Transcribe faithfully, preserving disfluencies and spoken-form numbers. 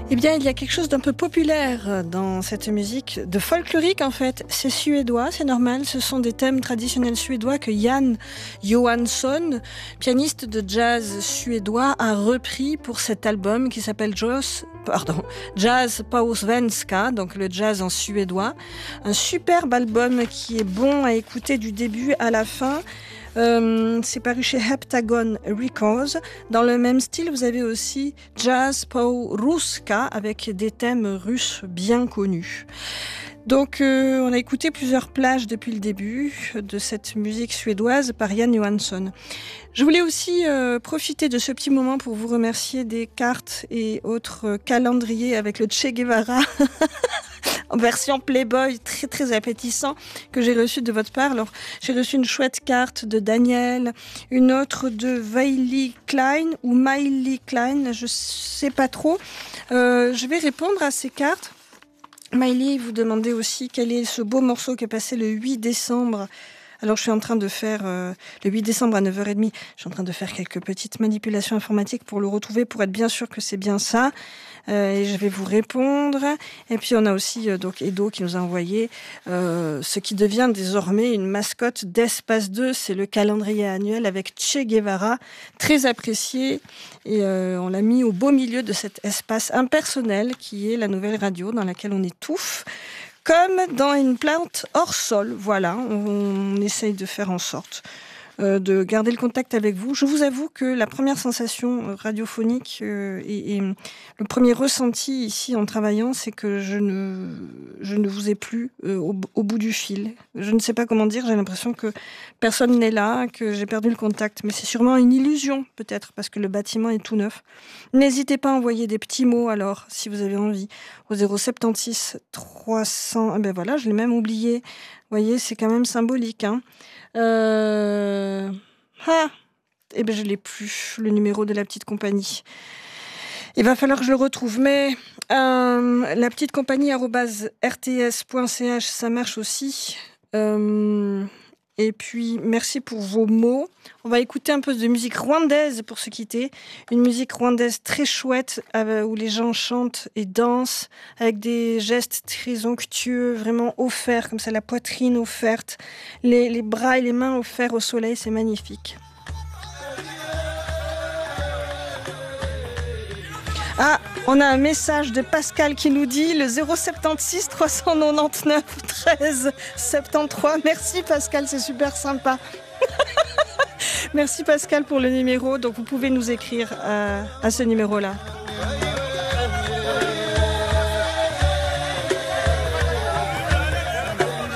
Eh bien, il y a quelque chose d'un peu populaire dans cette musique, de folklorique en fait. C'est suédois, c'est normal. Ce sont des thèmes traditionnels suédois que Jan Johansson, pianiste de jazz suédois, a repris pour cet album qui s'appelle Jazz, pardon, Jazz på svenska, donc le jazz en suédois. Un superbe album qui est bon à écouter du début à la fin. Euh, c'est paru chez Heptagon Records. Dans le même style, vous avez aussi Jazz po ruska avec des thèmes russes bien connus. Donc, euh, on a écouté plusieurs plages depuis le début de cette musique suédoise par Jan Johansson. Je voulais aussi euh, profiter de ce petit moment pour vous remercier des cartes et autres calendriers avec le Che Guevara en version Playboy, très très appétissant, que j'ai reçu de votre part. Alors, j'ai reçu une chouette carte de Daniel, une autre de Vaili Klein ou Miley Klein, je sais pas trop. Euh, je vais répondre à ces cartes. Miley, vous demandez aussi quel est ce beau morceau qui est passé le huit décembre. Alors, je suis en train de faire, euh, le huit décembre à neuf heures trente, je suis en train de faire quelques petites manipulations informatiques pour le retrouver, pour être bien sûr que c'est bien ça. Euh, et je vais vous répondre. Et puis, on a aussi euh, donc Edo qui nous a envoyé euh, ce qui devient désormais une mascotte d'Espace deux. C'est le calendrier annuel avec Che Guevara, très apprécié. Et euh, on l'a mis au beau milieu de cet espace impersonnel qui est la nouvelle radio dans laquelle on étouffe. Comme dans une plante hors sol, voilà, on, on essaye de faire en sorte euh, de garder le contact avec vous. Je vous avoue que la première sensation radiophonique euh, et, et le premier ressenti ici en travaillant, c'est que je ne, je ne vous ai plus euh, au, au bout du fil. Je ne sais pas comment dire, j'ai l'impression que personne n'est là, que j'ai perdu le contact. Mais c'est sûrement une illusion, peut-être, parce que le bâtiment est tout neuf. N'hésitez pas à envoyer des petits mots, alors, si vous avez envie, au zéro soixante-seize trois cents. Ah ben voilà, je l'ai même oublié. Vous voyez, c'est quand même symbolique, hein. Euh... Ah, eh ben je l'ai plus, le numéro de la petite compagnie. Il va falloir que je le retrouve, mais euh, la petite compagnie arobase r t s point c h, ça marche aussi. Euh... Et puis, merci pour vos mots. On va écouter un peu de musique rwandaise pour se quitter. Une musique rwandaise très chouette euh, où les gens chantent et dansent avec des gestes très onctueux, vraiment offerts, comme ça, la poitrine offerte, les, les bras et les mains offerts au soleil, c'est magnifique. Ah, on a un message de Pascal qui nous dit le zéro soixante-seize trois cent quatre-vingt-dix-neuf treize soixante-treize. Merci Pascal, c'est super sympa. Merci Pascal pour le numéro. Donc vous pouvez nous écrire à, à ce numéro-là.